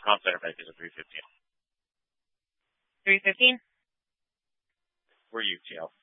comp center bank is a 315. 315? Where are you, TL?